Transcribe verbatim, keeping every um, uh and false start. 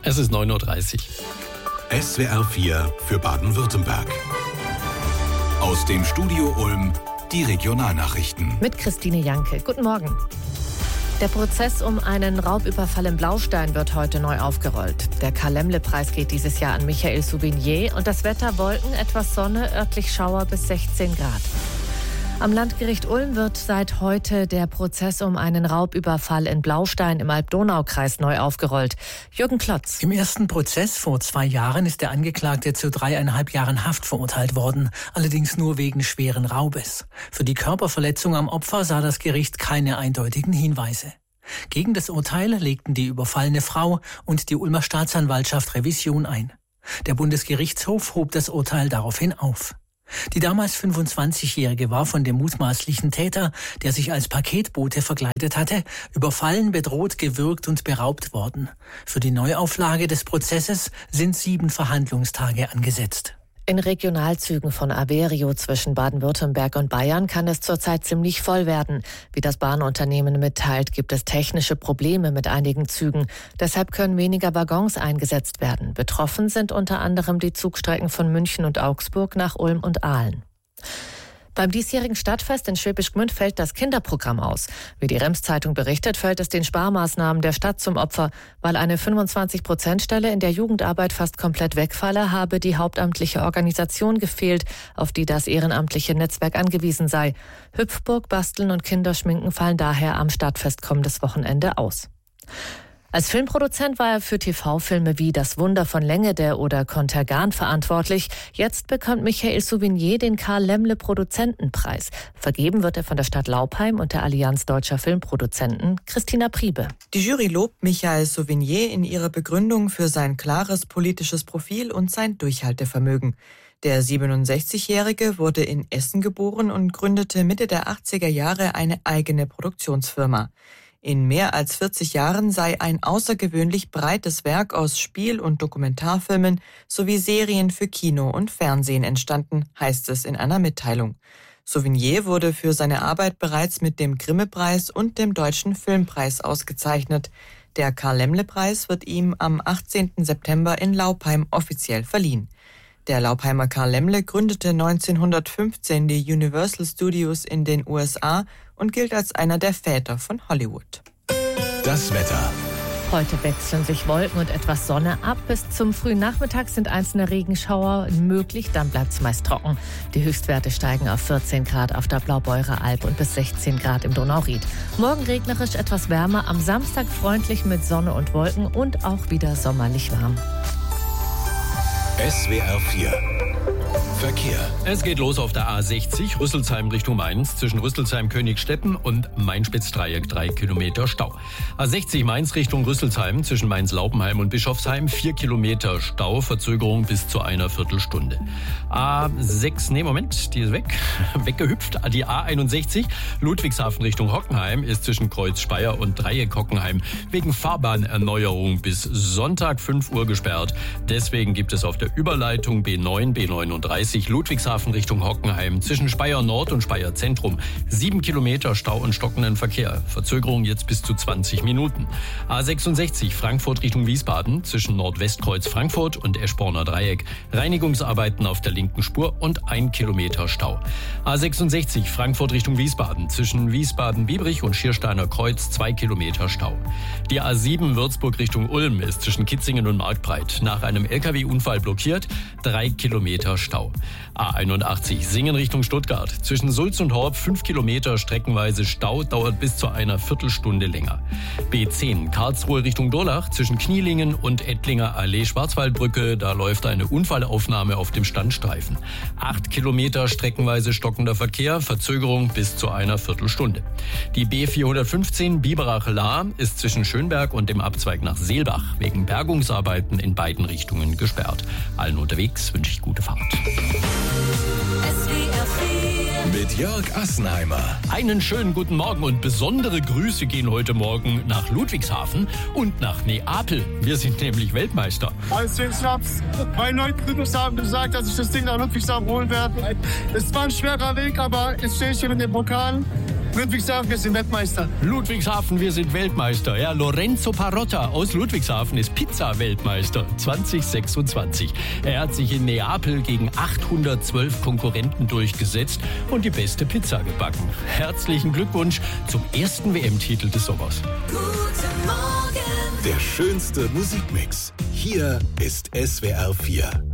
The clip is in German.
Es ist neun Uhr dreißig. S W R vier für Baden-Württemberg. Aus dem Studio Ulm die Regionalnachrichten. Mit Christine Janke. Guten Morgen. Der Prozess um einen Raubüberfall im Blaustein wird heute neu aufgerollt. Der Karl-Lemle-Preis geht dieses Jahr an Michael Souvignier und das Wetter Wolken, etwas Sonne, örtlich Schauer bis sechzehn Grad. Am Landgericht Ulm wird seit heute der Prozess um einen Raubüberfall in Blaustein im Alb-Donau-Kreis neu aufgerollt. Jürgen Klotz. Im ersten Prozess vor zwei Jahren ist der Angeklagte zu dreieinhalb Jahren Haft verurteilt worden, allerdings nur wegen schweren Raubes. Für die Körperverletzung am Opfer sah das Gericht keine eindeutigen Hinweise. Gegen das Urteil legten die überfallene Frau und die Ulmer Staatsanwaltschaft Revision ein. Der Bundesgerichtshof hob das Urteil daraufhin auf. Die damals fünfundzwanzigjährige war von dem mutmaßlichen Täter, der sich als Paketbote verkleidet hatte, überfallen, bedroht, gewürgt und beraubt worden. Für die Neuauflage des Prozesses sind sieben Verhandlungstage angesetzt. In Regionalzügen von Averio zwischen Baden-Württemberg und Bayern kann es zurzeit ziemlich voll werden. Wie das Bahnunternehmen mitteilt, gibt es technische Probleme mit einigen Zügen. Deshalb können weniger Waggons eingesetzt werden. Betroffen sind unter anderem die Zugstrecken von München und Augsburg nach Ulm und Aalen. Beim diesjährigen Stadtfest in Schwäbisch Gmünd fällt das Kinderprogramm aus. Wie die Rems-Zeitung berichtet, fällt es den Sparmaßnahmen der Stadt zum Opfer. Weil eine fünfundzwanzig-Prozent-Stelle in der Jugendarbeit fast komplett wegfalle, habe die hauptamtliche Organisation gefehlt, auf die das ehrenamtliche Netzwerk angewiesen sei. Hüpfburg, Basteln und Kinderschminken fallen daher am Stadtfest kommendes Wochenende aus. Als Filmproduzent war er für T V-Filme wie Das Wunder von Längede oder Contergan verantwortlich. Jetzt bekommt Michael Souvignier den Karl-Lemle-Produzentenpreis. Vergeben wird er von der Stadt Laupheim und der Allianz Deutscher Filmproduzenten. Christina Priebe. Die Jury lobt Michael Souvignier in ihrer Begründung für sein klares politisches Profil und sein Durchhaltevermögen. Der siebenundsechzigjährige wurde in Essen geboren und gründete Mitte der achtziger Jahre eine eigene Produktionsfirma. In mehr als vierzig Jahren sei ein außergewöhnlich breites Werk aus Spiel- und Dokumentarfilmen sowie Serien für Kino und Fernsehen entstanden, heißt es in einer Mitteilung. Souvignier wurde für seine Arbeit bereits mit dem Grimme-Preis und dem Deutschen Filmpreis ausgezeichnet. Der Karl-Lemle-Preis wird ihm am achtzehnten September in Laupheim offiziell verliehen. Der Laupheimer Karl Lemle gründete neunzehnhundertfünfzehn die Universal Studios in den U S A und gilt als einer der Väter von Hollywood. Das Wetter. Heute wechseln sich Wolken und etwas Sonne ab. Bis zum frühen Nachmittag sind einzelne Regenschauer möglich, dann bleibt es meist trocken. Die Höchstwerte steigen auf vierzehn Grad auf der Blaubeurer Alb und bis sechzehn Grad im Donauried. Morgen regnerisch etwas wärmer, am Samstag freundlich mit Sonne und Wolken und auch wieder sommerlich warm. S W R vier Verkehr. Es geht los auf der A sechzig, Rüsselsheim Richtung Mainz, zwischen Rüsselsheim-Königstetten und Main-Spitz-Dreieck, drei Kilometer Stau. A sechzig Mainz Richtung Rüsselsheim, zwischen Mainz-Laupenheim und Bischofsheim, vier Kilometer Stau, Verzögerung bis zu einer Viertelstunde. A sechs, nee, Moment, die ist weg, weggehüpft. Die A einundsechzig, Ludwigshafen Richtung Hockenheim, ist zwischen Kreuz Speyer und Dreieck Hockenheim wegen Fahrbahnerneuerung bis Sonntag fünf Uhr gesperrt. Deswegen gibt es auf der Überleitung B neun, B neununddreißig, Ludwigshafen Richtung Hockenheim, zwischen Speyer Nord und Speyer Zentrum, sieben Kilometer Stau und stockenden Verkehr. Verzögerung jetzt bis zu zwanzig Minuten. A sechsundsechzig, Frankfurt Richtung Wiesbaden, zwischen Nordwestkreuz Frankfurt und Eschborner Dreieck, Reinigungsarbeiten auf der linken Spur und ein Kilometer Stau. A sechsundsechzig, Frankfurt Richtung Wiesbaden, zwischen Wiesbaden-Biebrich und Schiersteiner Kreuz, zwei Kilometer Stau. Die A sieben, Würzburg Richtung Ulm, ist zwischen Kitzingen und Marktbreit nach einem L K W-Unfall blockiert, drei Kilometer Stau. A einundachtzig, Singen Richtung Stuttgart, zwischen Sulz und Horb, fünf Kilometer streckenweise Stau, dauert bis zu einer Viertelstunde länger. B zehn, Karlsruhe Richtung Durlach, zwischen Knielingen und Ettlinger Allee Schwarzwaldbrücke, da läuft eine Unfallaufnahme auf dem Standstreifen. Acht Kilometer streckenweise stockender Verkehr, Verzögerung bis zu einer Viertelstunde. Die B vierhundertfünfzehn, Biberach-Lahr, ist zwischen Schönberg und dem Abzweig nach Seelbach wegen Bergungsarbeiten in beiden Richtungen gesperrt. Allen unterwegs wünsche ich gute Fahrt. Mit Jörg Assenheimer. Einen schönen guten Morgen und besondere Grüße gehen heute Morgen nach Ludwigshafen und nach Neapel. Wir sind nämlich Weltmeister. Alles den Schnaps. Meine Leute haben gesagt, dass ich das Ding nach Ludwigshafen holen werde. Es war ein schwerer Weg, aber jetzt stehe ich hier mit dem Pokal. Ludwigshafen, wir sind Weltmeister. Ludwigshafen, wir sind Weltmeister. Ja, Lorenzo Parotta aus Ludwigshafen ist Pizza-Weltmeister zwanzig sechsundzwanzig. Er hat sich in Neapel gegen achthundertzwölf Konkurrenten durchgesetzt und die beste Pizza gebacken. Herzlichen Glückwunsch zum ersten W M-Titel des Sommers. Der schönste Musikmix. Hier ist S W R vier.